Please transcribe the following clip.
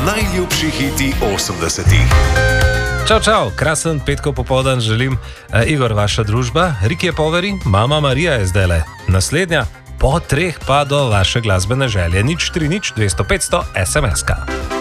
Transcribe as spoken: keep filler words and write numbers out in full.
najljubši hiti osemdesetih. Čau, čau, krasen petkov popoldan želim. E, Igor, vaša družba, Riki je poveri, mama Marija je zdajle. Naslednja, po treh pa do vaše glasbene želje. Nič tri nič dvesto petsto es em es ka.